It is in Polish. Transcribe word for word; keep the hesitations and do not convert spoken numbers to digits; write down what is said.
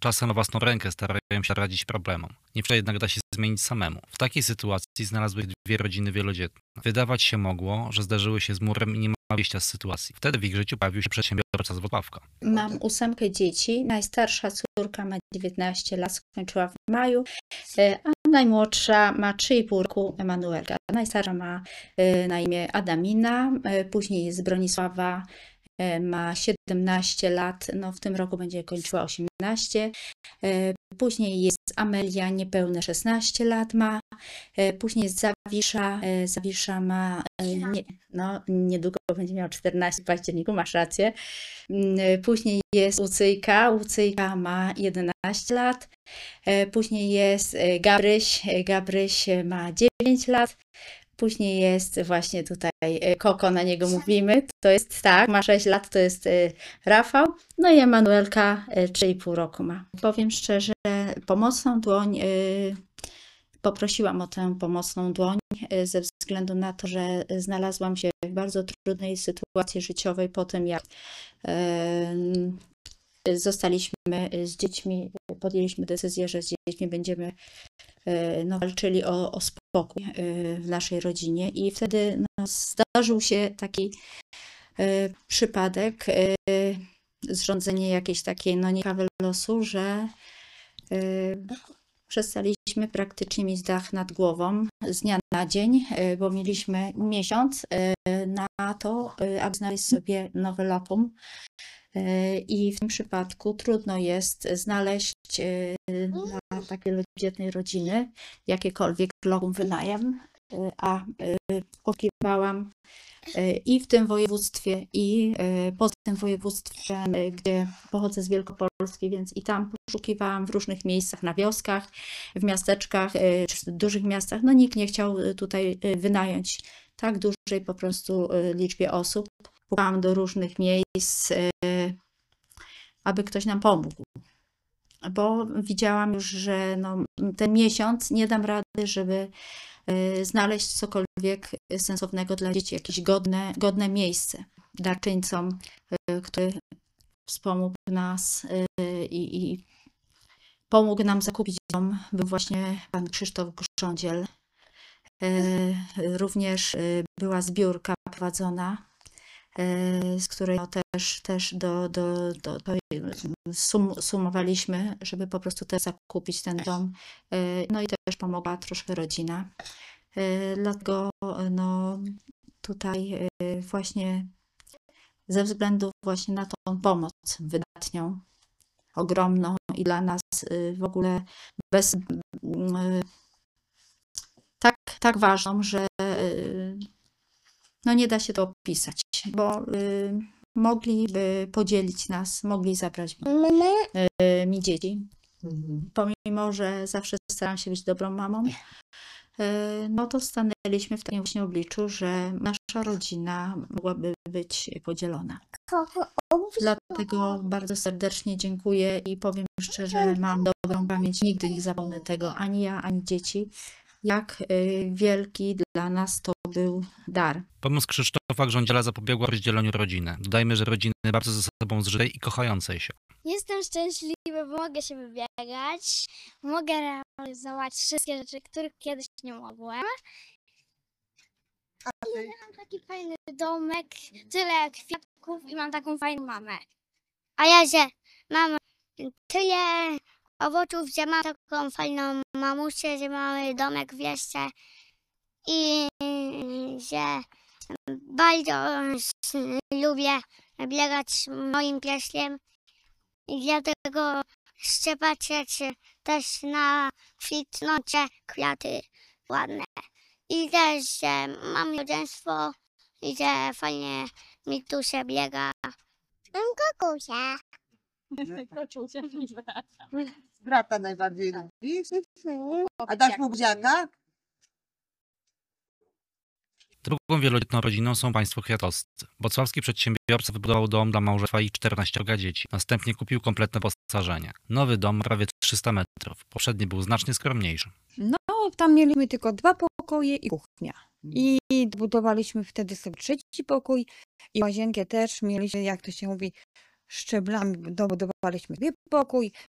Czasem na własną rękę starają się radzić problemom. Nie wszystko jednak da się zmienić samemu. W takiej sytuacji znalazły dwie rodziny wielodzietne. Wydawać się mogło, że zdarzyły się z murem i nie ma wyjścia z sytuacji. Wtedy w ich życiu pojawił się przedsiębiorca z Włocławka. Mam ósemkę dzieci. Najstarsza córka ma dziewiętnaście lat, skończyła w maju, a najmłodsza ma trzy i pół roku, Emanuelka. Najstarsza ma na imię Adamina, później jest Bronisława, ma siedemnaście lat, no w tym roku będzie kończyła osiemnaście. Później jest Amelia, niepełne szesnaście lat ma. Później jest Zawisza. Zawisza ma, nie, no niedługo będzie miał czternaście w październiku, masz rację. Później jest Łucyjka. Łucyjka ma jedenaście lat. Później jest Gabryś. Gabryś ma dziewięć lat. Później jest właśnie tutaj Koko, na niego mówimy, to jest tak, ma sześć lat, to jest Rafał, no i Emanuelka trzy i pół roku ma. Powiem szczerze, pomocną dłoń, poprosiłam o tę pomocną dłoń ze względu na to, że znalazłam się w bardzo trudnej sytuacji życiowej po tym, jak zostaliśmy z dziećmi, podjęliśmy decyzję, że z dziećmi będziemy no, walczyli o, o spokój w naszej rodzinie i wtedy no, zdarzył się taki y, przypadek, y, zrządzenie jakiejś takiej no, niekawy losu, że y, przestaliśmy praktycznie mieć dach nad głową z dnia na dzień, y, bo mieliśmy miesiąc y, na to, y, aby znaleźć sobie nowe lokum. I w tym przypadku trudno jest znaleźć dla takiej wielodzietnej rodziny jakiekolwiek lokum wynajem, a poszukiwałam i w tym województwie, i poza tym województwie, gdzie pochodzę z Wielkopolski, więc i tam poszukiwałam w różnych miejscach, na wioskach, w miasteczkach, czy w dużych miastach. No nikt nie chciał tutaj wynająć tak dużej po prostu liczbie osób. Pukałam do różnych miejsc, aby ktoś nam pomógł, bo widziałam już, że no, ten miesiąc nie dam rady, żeby znaleźć cokolwiek sensownego dla dzieci, jakieś godne, godne miejsce darczyńcom, który wspomógł nas i, i pomógł nam zakupić dom, był właśnie pan Krzysztof Grządziel. Również była zbiórka prowadzona, z której no też, też do, do, do, do sum, sumowaliśmy, żeby po prostu też zakupić ten dom. No i też pomogła troszkę rodzina. Dlatego no, tutaj właśnie ze względu właśnie na tą pomoc wydatnią, ogromną i dla nas w ogóle bez tak, tak ważną, że no nie da się to opisać, bo y, mogliby podzielić nas, mogli zabrać y, mi dzieci. Mhm. Pomimo, że zawsze staram się być dobrą mamą, y, no to stanęliśmy w takim właśnie obliczu, że nasza rodzina mogłaby być podzielona. Dlatego bardzo serdecznie dziękuję i powiem szczerze, mam dobrą pamięć, nigdy nie zapomnę tego, ani ja, ani dzieci. Jak wielki dla nas to był dar. Pomoc Krzysztofa Grządziela zapobiegła rozdzieleniu rodziny. Dodajmy, że rodziny bardzo ze sobą zżytej i kochającej się. Jestem szczęśliwy, bo mogę się wybiegać, mogę realizować wszystkie rzeczy, których kiedyś nie mogłem. I mam taki fajny domek, tyle kwiatków i mam taką fajną mamę. A ja, że mam tyle owoców, że mam taką fajną mamusię, że mamy domek w wieście i że bardzo lubię biegać moim pieśliem i dlatego chcę patrzeć też na kwitnące kwiaty ładne. I też, że mam rodzeństwo i że fajnie mi tu się biega. Mam kokusia. Brata najbardziej lubi. A dasz mu buziaka? Drugą wielodzietną rodziną są państwo kwiatowscy. Włocławski przedsiębiorca wybudował dom dla małżeństwa i czternaściorga dzieci. Następnie kupił kompletne wyposażenie. Nowy dom prawie trzysta metrów. Poprzedni był znacznie skromniejszy. No, tam mieliśmy tylko dwa pokoje i kuchnia. I budowaliśmy wtedy sobie trzeci pokój i łazienkę też mieliśmy, jak to się mówi, szczeblami dobudowaliśmy sobie pokój,